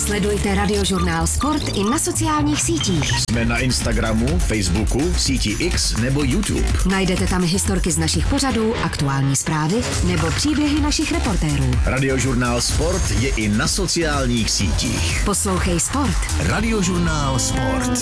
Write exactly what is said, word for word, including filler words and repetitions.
Sledujte Radiožurnál Sport i na sociálních sítích. Jsme na Instagramu, Facebooku, síti X nebo YouTube. Najdete tam historky z našich pořadů, aktuální zprávy nebo příběhy našich reportérů. Radiožurnál Sport je i na sociálních sítích. Poslouchej Sport. Radiožurnál Sport.